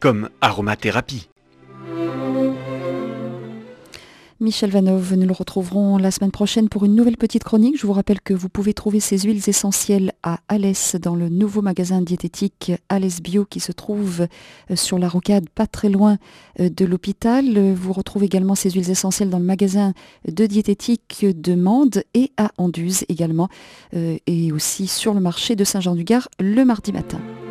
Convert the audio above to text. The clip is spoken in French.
comme aromathérapie. Michel Vanov, nous le retrouverons la semaine prochaine pour une nouvelle petite chronique. Je vous rappelle que vous pouvez trouver ces huiles essentielles à Alès dans le nouveau magasin diététique Alès Bio qui se trouve sur la rocade pas très loin de l'hôpital. Vous retrouvez également ces huiles essentielles dans le magasin de diététique de Mende et à Anduze également et aussi sur le marché de Saint-Jean-du-Gard le mardi matin.